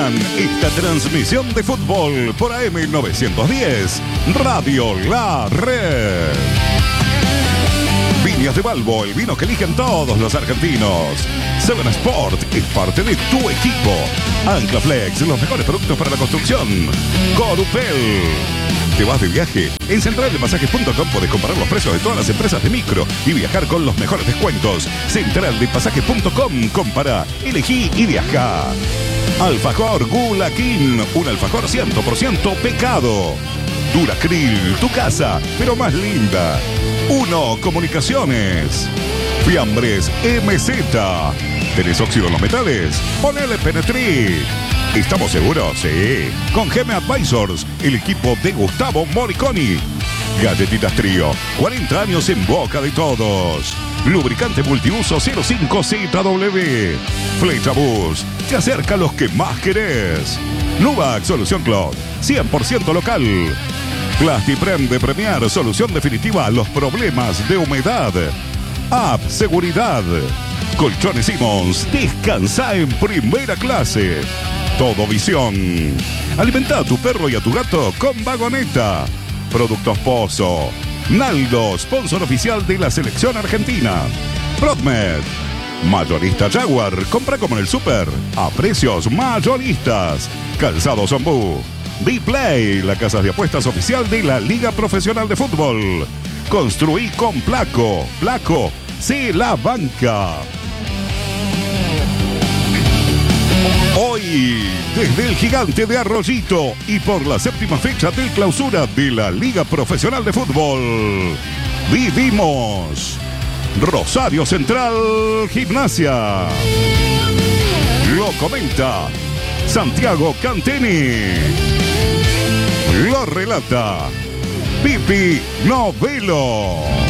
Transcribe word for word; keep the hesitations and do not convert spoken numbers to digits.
patrocinan esta transmisión de fútbol por A M novecientos diez, Radio La Red. Viñas de Balbo, el vino que eligen todos los argentinos. Seven Sport es parte de tu equipo. Anclaflex, los mejores productos para la construcción. Corupel. ¿Te vas de viaje? En central de pasajes punto com podés comparar los precios de todas las empresas de micro y viajar con los mejores descuentos. central de pasajes punto com. Compara, elegí y viaja. Alfajor Gulaquín, un alfajor cien por ciento pecado. Duracril, tu casa, pero más linda. Uno Comunicaciones. Fiambres M Z. ¿Tenés óxido en los metales? Ponele Penetri. ¿Estamos seguros? Sí. Con G M Advisors, el equipo de Gustavo Moriconi. Galletitas Trío, cuarenta años en boca de todos. Lubricante multiuso cero cinco Z W. Flecha Bus, te acerca a los que más querés. Nuvac Solución Cloud, cien por ciento local. Plastiprem de Premier, solución definitiva a los problemas de humedad. App Seguridad. Colchones Simmons, descansa en primera clase. Todo Visión. Alimenta a tu perro y a tu gato con Vagoneta. Productos Pozo. Naldo, sponsor oficial de la selección argentina. Prodmed. Mayorista Jaguar, compra como en el súper, a precios mayoristas. Calzados Ombú. B-Play, la casa de apuestas oficial de la Liga Profesional de Fútbol. Construí con Placo. Placo, se la banca. Hoy, desde el Gigante de Arroyito y por la séptima fecha del clausura de la Liga Profesional de Fútbol, vivimos Rosario Central Gimnasia. Lo comenta Santiago Cantini. Lo relata Pipi Novelo.